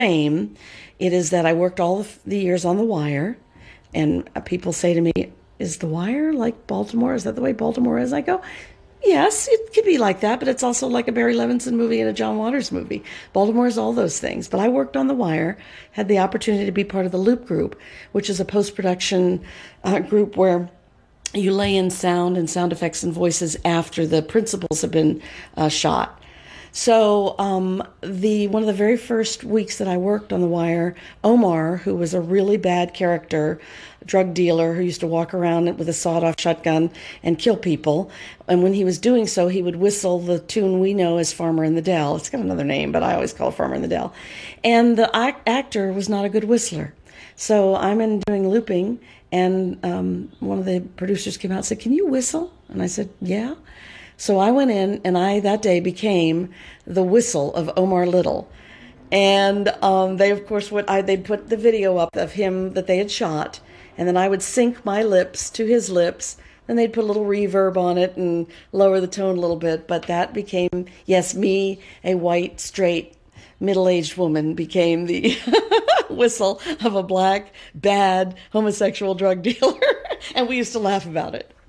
fame, it is that I worked all of the years on The Wire, and people say to me, "Is The Wire like Baltimore? Is that the way Baltimore is?" I go, "Yes, it could be like that, but it's also like a Barry Levinson movie and a John Waters movie. Baltimore is all those things." But I worked on The Wire, had the opportunity to be part of the Loop Group, which is a post-production group where you lay in sound and sound effects and voices after the principals have been shot. So the one of the very first weeks that I worked on The Wire, Omar, who was a really bad character, drug dealer who used to walk around with a sawed-off shotgun and kill people, and when he was doing so, he would whistle the tune we know as Farmer in the Dell. It's got another name, but I always call it Farmer in the Dell. And the actor was not a good whistler. So I'm in doing looping, and one of the producers came out and said, "Can you whistle?" And I said, "Yeah." So I went in, and I that day became the whistle of Omar Little. And they, of course, they'd put the video up of him that they had shot, and then I would sync my lips to his lips, and they'd put a little reverb on it and lower the tone a little bit. But that became, yes, me, a white, straight, middle-aged woman, became the whistle of a black, bad, homosexual drug dealer. And we used to laugh about it.